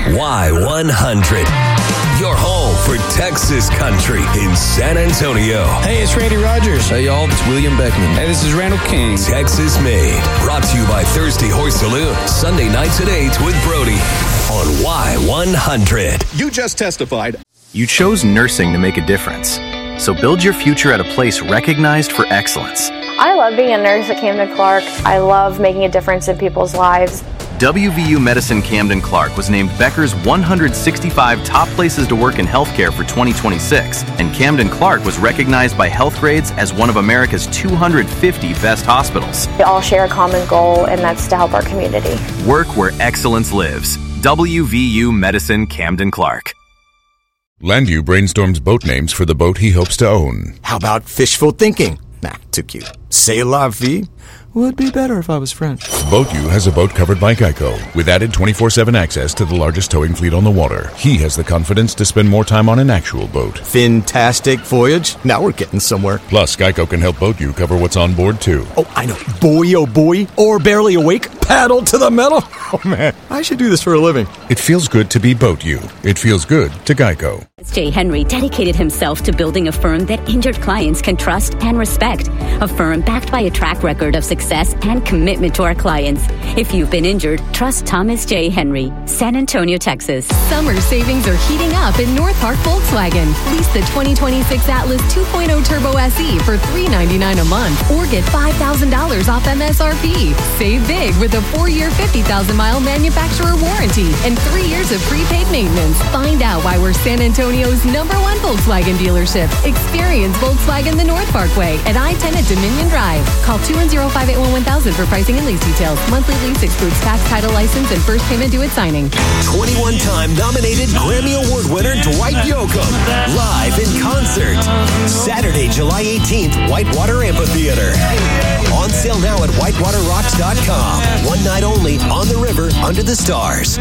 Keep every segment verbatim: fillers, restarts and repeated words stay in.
Y one hundred. Your home for Texas country in San Antonio. Hey, it's Randy Rogers. Hey, y'all, it's William Beckman. Hey, this is Randall King. Texas Made. Brought to you by Thursday Horse Saloon. Sunday nights at eight with Brody on Y one hundred. You just testified. You chose nursing to make a difference. So build your future at a place recognized for excellence. I love being a nurse at Camden Clark. I love making a difference in people's lives. W V U Medicine Camden Clark was named Becker's one hundred sixty-five top places to work in healthcare for twenty twenty-six, and Camden Clark was recognized by Healthgrades as one of America's two hundred fifty best hospitals. We all share a common goal, and that's to help our community. Work where excellence lives. W V U Medicine Camden Clark. Landu brainstorms boat names for the boat he hopes to own. How about fishful thinking? Nah, too cute. C'est la vie would be better if I was French. BoatU has a boat covered by Geico, with added twenty-four seven access to the largest towing fleet on the water. He has the confidence to spend more time on an actual boat. Fantastic voyage. Now we're getting somewhere. Plus, Geico can help BoatU cover what's on board, too. Oh, I know. Boy, oh boy. Or barely awake. Paddle to the metal. Oh, man. I should do this for a living. It feels good to be BoatU. It feels good to Geico. Jay Henry dedicated himself to building a firm that injured clients can trust and respect. A firm backed by a track record of success and commitment to our clients. If you've been injured, trust Thomas J. Henry, San Antonio, Texas. Summer savings are heating up in North Park Volkswagen. Lease the twenty twenty-six Atlas two point oh Turbo S E for three hundred ninety-nine dollars a month or get five thousand dollars off M S R P. Save big with a four-year, fifty thousand mile manufacturer warranty and three years of prepaid maintenance. Find out why we're San Antonio's number one Volkswagen dealership. Experience Volkswagen the North Parkway at I ten at Dominion Drive. Call two one zero, five eight one, one thousand for pricing and lease details. Monthly lease excludes tax, title, license, and first payment due at signing. twenty-one time nominated Grammy Award winner Dwight Yoakam. Live in concert. Saturday, July eighteenth, Whitewater Amphitheater. On sale now at whitewater rocks dot com. One night only, on the river, under the stars.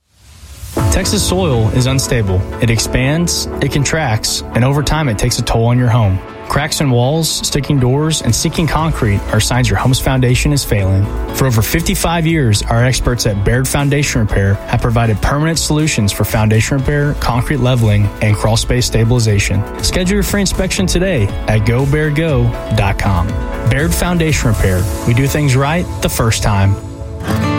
Texas soil is unstable. It expands, it contracts, and over time it takes a toll on your home. Cracks in walls, sticking doors, and sinking concrete are signs your home's foundation is failing. For over fifty-five years, our experts at Baird Foundation Repair have provided permanent solutions for foundation repair, concrete leveling, and crawl space stabilization. Schedule your free inspection today at go baird go dot com. Baird Foundation Repair. We do things right the first time.